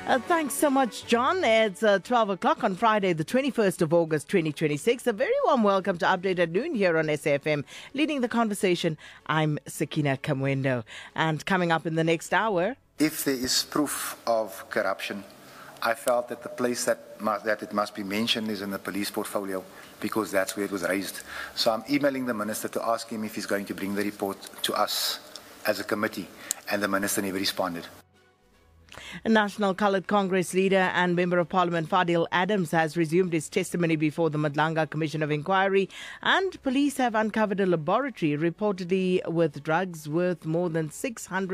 Thanks so much, John. It's 12 o'clock on Friday, the 21st of August, 2026. A very warm welcome to Update at Noon here on SAFM. Leading the conversation, I'm Sakina Kamwendo. And coming up in the next hour... If there is proof of corruption, I felt that the place that it must be mentioned is in the police portfolio, because that's where it was raised. So I'm emailing the minister to ask him if he's going to bring the report to us as a committee, and the minister never responded. National Coloured Congress leader and Member of Parliament Fadil Adams has resumed his testimony before the Madlanga Commission of Inquiry, and police have uncovered a laboratory reportedly with drugs worth more than 600